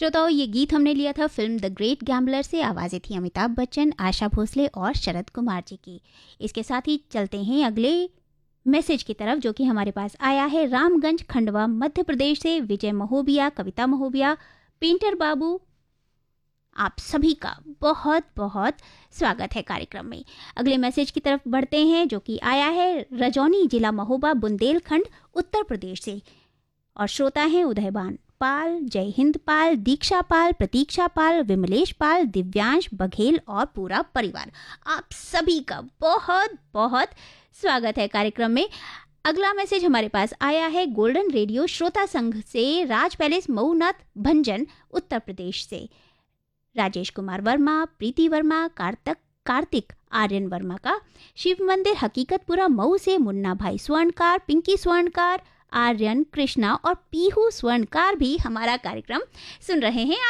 श्रोताओं, ये गीत हमने लिया था फिल्म द ग्रेट गैम्बलर से। आवाज़ें थी अमिताभ बच्चन, आशा भोसले और शरद कुमार जी की। इसके साथ ही चलते हैं अगले मैसेज की तरफ, जो कि हमारे पास आया है रामगंज खंडवा मध्य प्रदेश से। विजय महोबिया, कविता महोबिया, पेंटर बाबू, आप सभी का बहुत बहुत स्वागत है कार्यक्रम में। अगले मैसेज की तरफ बढ़ते हैं, जो कि आया है रजौनी जिला महोबा बुंदेलखंड उत्तर प्रदेश से। और श्रोता हैं उदयबान पाल, जय हिंद पाल, दीक्षा पाल, प्रतीक्षा पाल, विमलेश पाल, दिव्यांश बघेल और पूरा परिवार। आप सभी का बहुत बहुत स्वागत है कार्यक्रम में। अगला मैसेज हमारे पास आया है गोल्डन रेडियो श्रोता संघ से, राज पैलेस मऊनाथ भंजन उत्तर प्रदेश से। राजेश कुमार वर्मा, प्रीति वर्मा, कार्तिक आर्यन वर्मा का। शिव मंदिर हकीकतपुरा मऊ से मुन्ना भाई स्वर्णकार, पिंकी स्वर्णकार, आर्यन, कृष्णा और पीहू स्वर्णकार भी हमारा कार्यक्रम सुन रहे हैं।